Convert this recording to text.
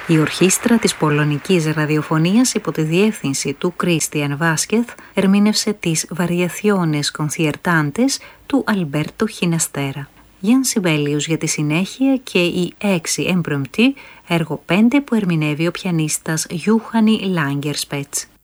Η ορχήστρα της Πολωνικής Ραδιοφωνίας υπό τη διεύθυνση του Κρίστιαν Βάσκεθ ερμήνευσε τις Variaciones Concertantes του Αλμπέρτο Χιναστέρα. Γιάν Σιμπέλιος για τη συνέχεια και η 6 Impromptu, έργο 5 που ερμηνεύει ο πιανίστας Γιούχανι Λάγκερσπετς.